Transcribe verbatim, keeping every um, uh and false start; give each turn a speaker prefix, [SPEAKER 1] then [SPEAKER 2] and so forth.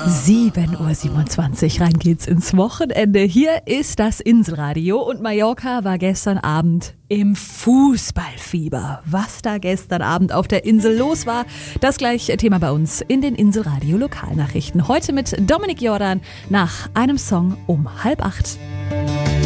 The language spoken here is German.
[SPEAKER 1] sieben Uhr siebenundzwanzig, rein geht's ins Wochenende. Hier ist das Inselradio und Mallorca war gestern Abend im Fußballfieber. Was da gestern Abend auf der Insel los war, das gleich Thema bei uns in den Inselradio Lokalnachrichten. Heute mit Dominik Jordan nach einem Song um halb acht.